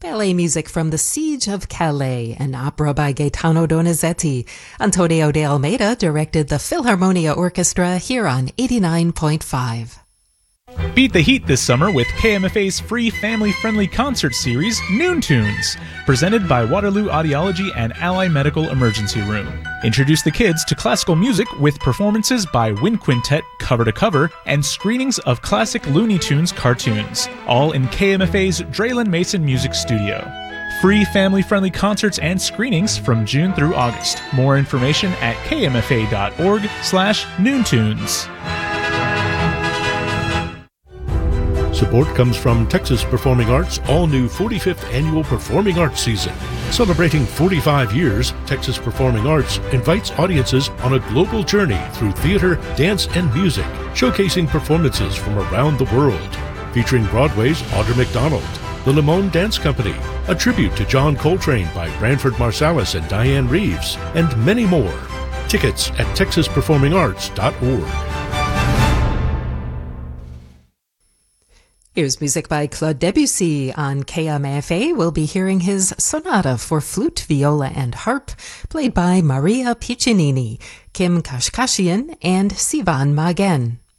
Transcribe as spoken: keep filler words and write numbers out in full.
Ballet music from The Siege of Calais, an opera by Gaetano Donizetti. Antonio de Almeida directed the Philharmonia Orchestra here on eighty-nine point five. Beat the heat this summer with K M F A's free family-friendly concert series, Noon Tunes, presented by Waterloo Audiology and Ally Medical Emergency Room. Introduce the kids to classical music with performances by Wind Quintet cover to cover and screenings of classic Looney Tunes cartoons, all in K M F A's Draylen Mason Music Studio. Free family-friendly concerts and screenings from June through August. More information at kmfa.org slash noontunes. Support comes from Texas Performing Arts' all-new forty-fifth Annual Performing Arts Season. Celebrating forty-five years, Texas Performing Arts invites audiences on a global journey through theater, dance, and music, showcasing performances from around the world. Featuring Broadway's Audra McDonald, the Limon Dance Company, a tribute to John Coltrane by Branford Marsalis and Diane Reeves, and many more. Tickets at texas performing arts dot org. Here's music by Claude Debussy. On K M F A, we'll be hearing his sonata for flute, viola, and harp, played by Maria Piccinini, Kim Kashkashian, and Sivan Magen.